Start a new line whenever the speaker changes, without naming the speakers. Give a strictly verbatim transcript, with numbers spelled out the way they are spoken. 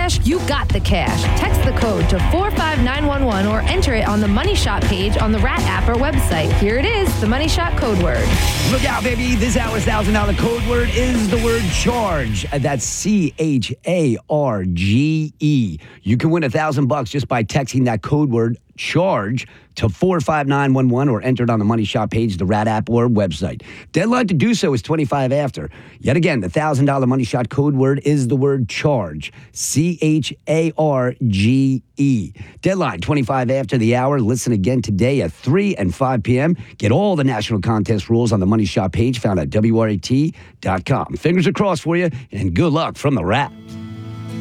cash, you got the cash. Text the code to four five nine one one or enter it on the Money Shot page on the Rat app or website. Here it is, the Money Shot code word.
Look out, baby. This hour's one thousand dollars code word is the word charge. That's C H A R G E. You can win a thousand bucks just by texting that code word charge to four five nine one one or enter it on the Money Shot page, the Rat app or website. Deadline to do so is twenty-five after. Yet again, the one thousand dollars Money Shot code word is the word charge. C H A R G E. Deadline twenty-five after the hour. Listen again today at three and five p.m. Get all the national contest rules on the Money Shot page found at W R A T dot com. Fingers are crossed for you and good luck from the Rat.